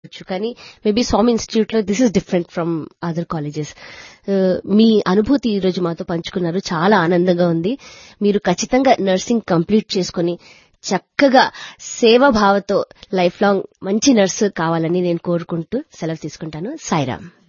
కానీ మేబీ స్వామి ఇన్స్టిట్యూట్ లో this is different from other colleges. మీ అనుభూతి ఈ రోజు మాతో పంచుకున్నారు, చాలా ఆనందంగా ఉంది. మీరు ఖచ్చితంగా నర్సింగ్ కంప్లీట్ చేసుకుని చక్కగా సేవాభావతో లైఫ్ లాంగ్ మంచి నర్సు కావాలని నేను కోరుకుంటూ సెలవు తీసుకుంటాను. సాయిరామ్.